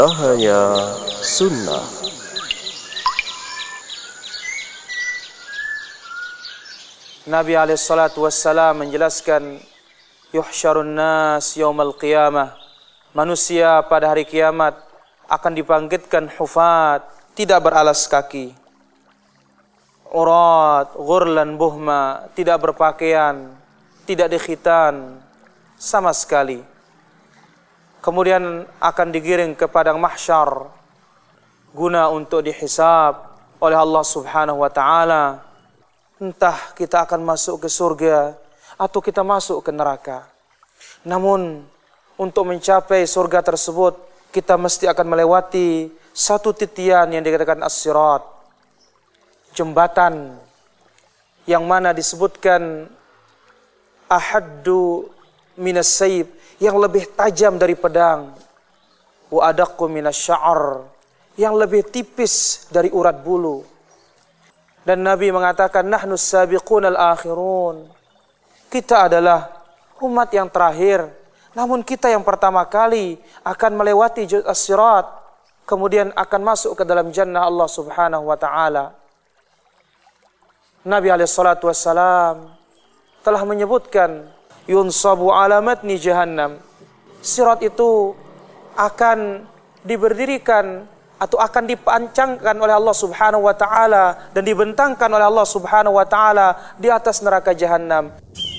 Cahaya Sunnah. Nabi SAW menjelaskan, yuhsyarun nas yaumal qiyamah, manusia pada hari kiamat akan dibangkitkan hufat, tidak beralas kaki, urat ghurlan buhma, tidak berpakaian, tidak dikhitan sama sekali. Kemudian akan digiring ke padang mahsyar guna untuk dihisab oleh Allah Subhanahu wa taala. Entah kita akan masuk ke surga atau kita masuk ke neraka. Namun untuk mencapai surga tersebut, kita mesti akan melewati satu titian yang dikatakan as-sirat, jembatan yang mana disebutkan ahaddu minas sayb, yang lebih tajam dari pedang, wa adaqqu minasy-sya'r, yang lebih tipis dari urat bulu. Dan Nabi mengatakan, nahnu sabiqunal akhirun, kita adalah umat yang terakhir, namun kita yang pertama kali akan melewati as-sirat, kemudian akan masuk ke dalam jannah Allah Subhanahu wa taala. Nabi SAW telah menyebutkan, yunsabu ala matni jahannam, sirat itu akan diberdirikan atau akan dipancangkan oleh Allah Subhanahu wa taala dan dibentangkan oleh Allah Subhanahu wa taala di atas neraka jahannam.